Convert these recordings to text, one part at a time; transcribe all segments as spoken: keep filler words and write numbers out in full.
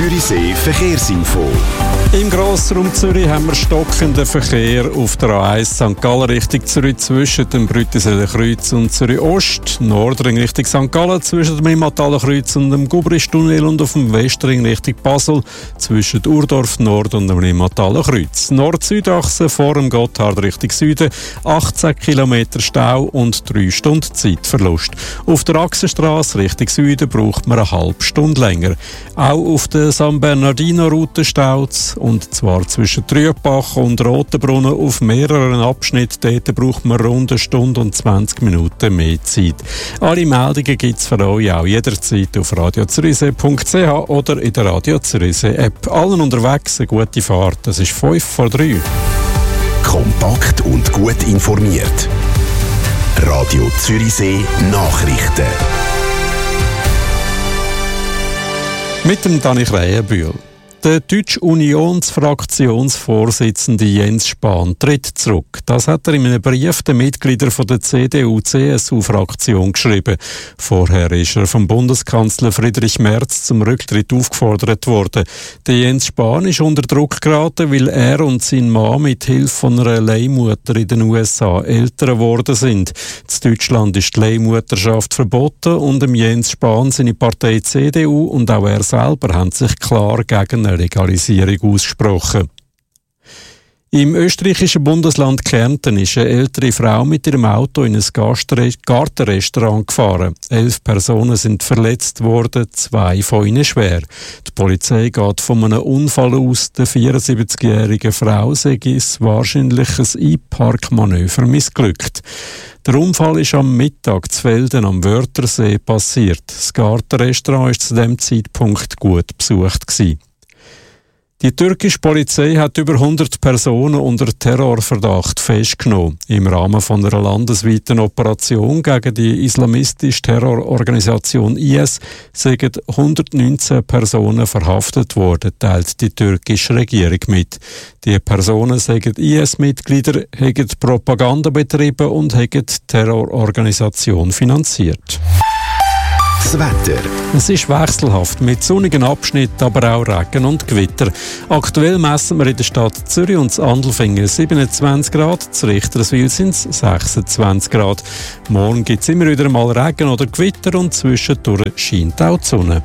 Zürichsee Verkehrsinfo. Im Grossraum Zürich haben wir stockenden Verkehr auf der A eins Sankt Gallen Richtung Zürich zwischen dem Brüttiseler Kreuz und Zürich Ost, Nordring Richtung Sankt Gallen zwischen dem Immataler Kreuz und dem Gubristunnel und auf dem Westring Richtung Basel zwischen Urdorf Nord und dem Immataler Kreuz. Nord-Süd-Achse vor dem Gotthard Richtung Süden, achtzehn Kilometer Stau und drei Stunden Zeitverlust. Auf der Achsenstrasse Richtung Süden braucht man eine halbe Stunde länger. Auch auf der San Bernardino-Route staut es, und zwar zwischen Trübach und Rotenbrunnen auf mehreren Abschnitten. Dort braucht man rund eine Stunde und zwanzig Minuten mehr Zeit. Alle Meldungen gibt es für euch auch jederzeit auf radio zürichsee punkt c h oder in der Radio Zürichsee App. Allen unterwegs eine gute Fahrt. Das ist fünf vor drei. Kompakt und gut informiert. Radio Zürichsee Nachrichten. Mit dem Dani Krähenbühl. Der deutsche Unionsfraktionsvorsitzende Jens Spahn tritt zurück. Das hat er in einem Brief den Mitgliedern der C D U C S U-Fraktion geschrieben. Vorher ist er vom Bundeskanzler Friedrich Merz zum Rücktritt aufgefordert worden. Der Jens Spahn ist unter Druck geraten, weil er und sein Mann mit Hilfe von einer Leihmutter in den U S A älter geworden sind. In Deutschland ist die Leihmutterschaft verboten und dem Jens Spahn, seine Partei C D U und auch er selber haben sich klar gegen eine Legalisierung ausgesprochen. Im österreichischen Bundesland Kärnten ist eine ältere Frau mit ihrem Auto in ein Gartenrestaurant gefahren. Elf Personen sind verletzt worden, zwei von ihnen schwer. Die Polizei geht von einem Unfall aus. Der vierundsiebzigjährigen Frau sei es wahrscheinlich ein Einparkmanöver missglückt. Der Unfall ist am Mittag zu Velden am Wörthersee passiert. Das Gartenrestaurant war zu diesem Zeitpunkt gut besucht gewesen. Die türkische Polizei hat über hundert Personen unter Terrorverdacht festgenommen. Im Rahmen von einer landesweiten Operation gegen die islamistische Terrororganisation I S sind hundertneunzehn Personen verhaftet worden, teilt die türkische Regierung mit. Die Personen sind I S-Mitglieder, haben Propaganda betrieben und haben die Terrororganisation finanziert. Das Wetter. Es ist wechselhaft, mit sonnigen Abschnitten, aber auch Regen und Gewitter. Aktuell messen wir in der Stadt Zürich und Andelfingen siebenundzwanzig Grad, zu Richterswil sind es sechsundzwanzig Grad. Morgen gibt es immer wieder mal Regen oder Gewitter und zwischendurch scheint auch die Sonne.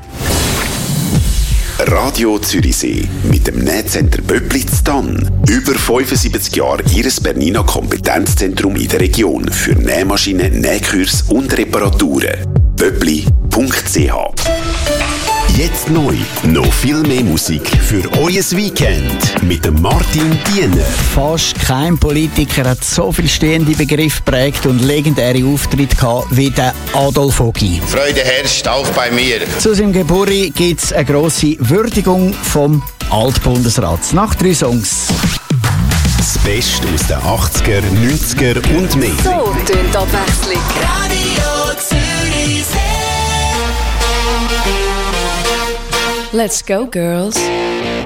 Radio Zürichsee mit dem Nähcenter Böblitz Tann. Über fünfundsiebzig Jahre Ihres Bernina Kompetenzzentrum in der Region für Nähmaschinen, Nähkurs und Reparaturen. böbli punkt c h. Jetzt neu, noch viel mehr Musik für euer Weekend mit dem Martin Diener. Fast kein Politiker hat so viele stehende Begriffe geprägt und legendäre Auftritte gehabt wie der Adolf Ogi. Freude herrscht auch bei mir. Zu seinem Geburtstag gibt es eine grosse Würdigung vom Altbundesrat. Nach drei Songs. Das Beste aus den achtziger, neunziger und mehr. So tönt Abwechslung. Radio Zürichsee. Let's go, girls.